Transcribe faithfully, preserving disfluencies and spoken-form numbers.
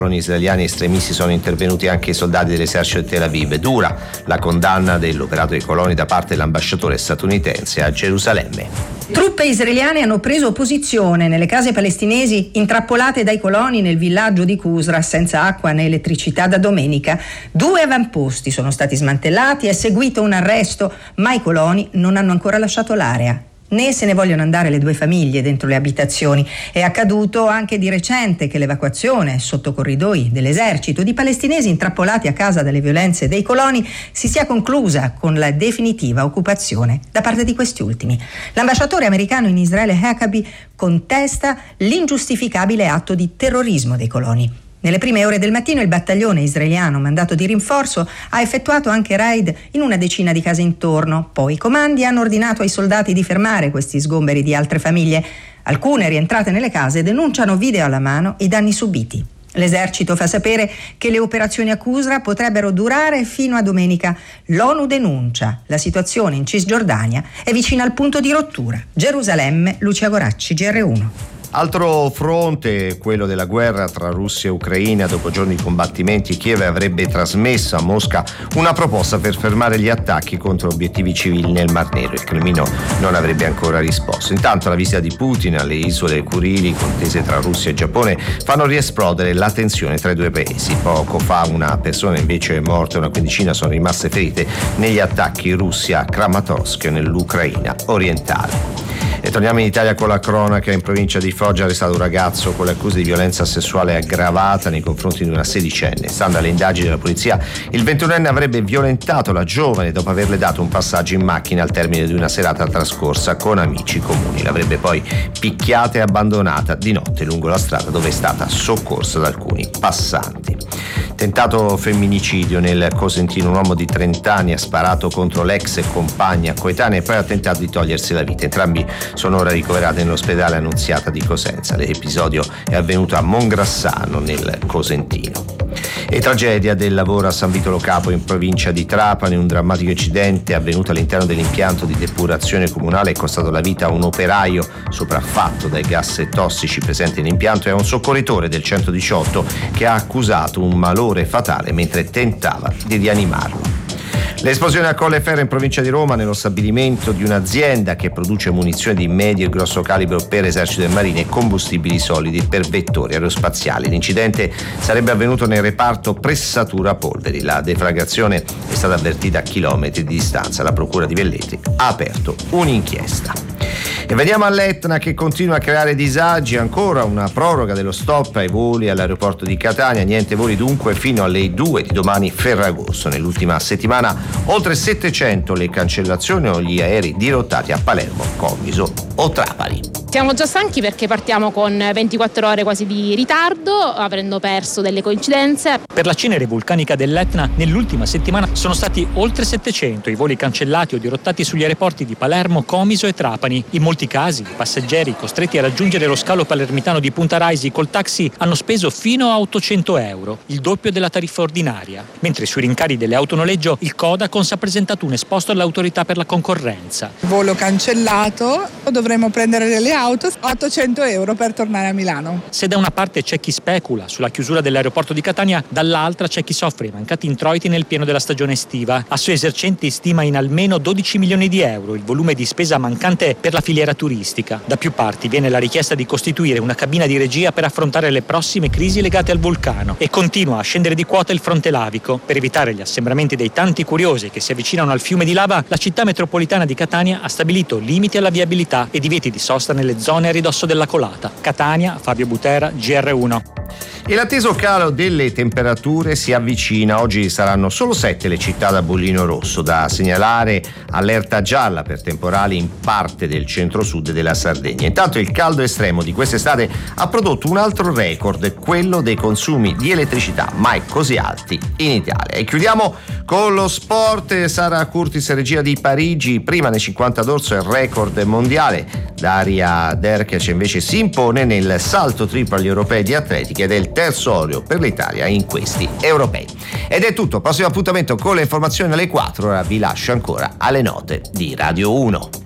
Coloni israeliani estremisti sono intervenuti anche i soldati dell'esercito di Tel Aviv. Dura la condanna dell'operato dei coloni da parte dell'ambasciatore statunitense a Gerusalemme. Truppe israeliane hanno preso posizione nelle case palestinesi intrappolate dai coloni nel villaggio di Qusra, senza acqua né elettricità da domenica. Due avamposti sono stati smantellati, è seguito un arresto, ma i coloni non hanno ancora lasciato l'area. Né se ne vogliono andare le due famiglie dentro le abitazioni. È accaduto anche di recente che l'evacuazione sotto corridoi dell'esercito di palestinesi intrappolati a casa dalle violenze dei coloni si sia conclusa con la definitiva occupazione da parte di questi ultimi. L'ambasciatore americano in Israele Huckabee contesta l'ingiustificabile atto di terrorismo dei coloni. Nelle prime ore del mattino il battaglione israeliano mandato di rinforzo ha effettuato anche raid in una decina di case intorno. Poi i comandi hanno ordinato ai soldati di fermare questi sgomberi di altre famiglie. Alcune rientrate nelle case denunciano video alla mano i danni subiti. L'esercito fa sapere che le operazioni a Qusra potrebbero durare fino a domenica. L'ONU denuncia la situazione in Cisgiordania è vicina al punto di rottura. Gerusalemme, Lucia Goracci, G R uno. Altro fronte, quello della guerra tra Russia e Ucraina. Dopo giorni di combattimenti, Kiev avrebbe trasmesso a Mosca una proposta per fermare gli attacchi contro obiettivi civili nel Mar Nero. Il Cremlino non avrebbe ancora risposto. Intanto la visita di Putin alle isole Kurili, contese tra Russia e Giappone, fanno riesplodere la tensione tra i due paesi. Poco fa una persona invece è morta e una quindicina sono rimaste ferite negli attacchi russi a Kramatorsk nell'Ucraina orientale. E torniamo in Italia con la cronaca. In provincia di Foggia è arrestato un ragazzo con le accuse di violenza sessuale aggravata nei confronti di una sedicenne. Stando alle indagini della polizia, il ventunenne avrebbe violentato la giovane dopo averle dato un passaggio in macchina al termine di una serata trascorsa con amici comuni. L'avrebbe poi picchiata e abbandonata di notte lungo la strada dove è stata soccorsa da alcuni passanti. Tentato femminicidio nel Cosentino. Un uomo di trenta anni ha sparato contro l'ex compagna coetanea e poi ha tentato di togliersi la vita. Entrambi sono ora ricoverati nell'ospedale Annunziata di Cosenza. L'episodio è avvenuto a Mongrassano nel Cosentino. E tragedia del lavoro a San Vito Lo Capo in provincia di Trapani. Un drammatico incidente avvenuto all'interno dell'impianto di depurazione comunale è costato la vita a un operaio sopraffatto dai gas tossici presenti nell'impianto e a un soccorritore del centodiciotto che ha accusato un malore fatale mentre tentava di rianimarlo. L'esplosione a Colleferro in provincia di Roma nello stabilimento di un'azienda che produce munizioni di medio e grosso calibro per esercito e marine e combustibili solidi per vettori aerospaziali. L'incidente sarebbe avvenuto nel reparto pressatura polveri. La deflagrazione è stata avvertita a chilometri di distanza. La procura di Velletri ha aperto un'inchiesta. E veniamo all'Etna che continua a creare disagi. Ancora una proroga dello stop ai voli all'aeroporto di Catania. Niente voli dunque fino alle due di domani Ferragosto. Nell'ultima settimana oltre settecento le cancellazioni o gli aerei dirottati a Palermo, Comiso o Trapani. Siamo già stanchi perché partiamo con ventiquattro ore quasi di ritardo, avendo perso delle coincidenze. Per la cenere vulcanica dell'Etna nell'ultima settimana sono stati oltre settecento i voli cancellati o dirottati sugli aeroporti di Palermo, Comiso e Trapani. In molti casi i passeggeri costretti a raggiungere lo scalo palermitano di Punta Raisi col taxi hanno speso fino a ottocento euro, il doppio della tariffa ordinaria. Mentre sui rincari delle autonoleggio il Codacons ha presentato un esposto all'autorità per la concorrenza. Volo cancellato, dovremo prendere delle auto, ottocento euro per tornare a Milano. Se da una parte c'è chi specula sulla chiusura dell'aeroporto di Catania, dall'altra c'è chi soffre i mancati introiti nel pieno della stagione estiva. Assoesercenti stima in almeno dodici milioni di euro il volume di spesa mancante per la filiera turistica. Da più parti viene la richiesta di costituire una cabina di regia per affrontare le prossime crisi legate al vulcano e continua a scendere di quota il fronte lavico. Per evitare gli assembramenti dei tanti curiosi che si avvicinano al fiume di lava, la città metropolitana di Catania ha stabilito limiti alla viabilità e divieti di sosta nelle zone a ridosso della colata. Catania, Fabio Butera, G R uno. E l'atteso calo delle temperature si avvicina. Oggi saranno solo sette le città da bollino rosso. Da segnalare allerta gialla per temporali in parte del centro-sud della Sardegna. Intanto il caldo estremo di quest'estate ha prodotto un altro record, quello dei consumi di elettricità mai così alti in Italia. E chiudiamo con lo sport. Sara Curtis, regia di Parigi, prima nei cinquanta d'orso il record mondiale. Daria Derkec invece si impone nel salto triplo agli europei di atletica ed è il terzo oro per l'Italia in questi europei. Ed è tutto, prossimo appuntamento con le informazioni alle quattro. Ora vi lascio ancora alle note di Radio uno.